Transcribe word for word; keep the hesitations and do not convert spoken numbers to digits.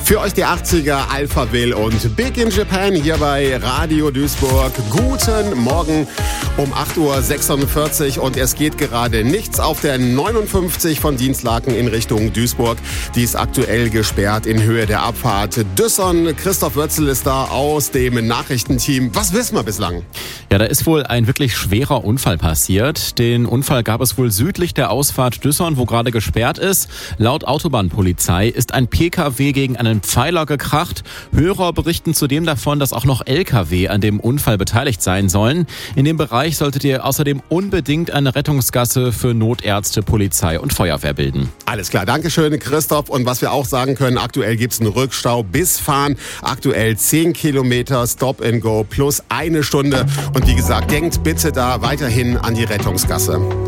Für euch die achtziger, Alphaville und Big in Japan hier bei Radio Duisburg. Guten Morgen um acht Uhr sechsundvierzig und es geht gerade nichts auf der neunundfünfzig von Dienstlaken in Richtung Duisburg. Die ist aktuell gesperrt in Höhe der Abfahrt Düsson. Christoph Wötzel ist da aus dem Nachrichtenteam. Was wissen wir bislang? Ja, da ist wohl ein wirklich schwerer Unfall passiert. Den Unfall gab es wohl südlich der Ausfahrt Düsson, wo gerade gesperrt ist. Laut Autobahnpolizei ist ein P K W gegen einen Pfeiler gekracht. Hörer berichten zudem davon, dass auch noch L K W an dem Unfall beteiligt sein sollen. In dem Bereich solltet ihr außerdem unbedingt eine Rettungsgasse für Notärzte, Polizei und Feuerwehr bilden. Alles klar, Dankeschön Christoph. Und was wir auch sagen können, aktuell gibt es einen Rückstau bis Fahren. Aktuell zehn Kilometer Stop and Go plus eine Stunde. Und wie gesagt, denkt bitte da weiterhin an die Rettungsgasse.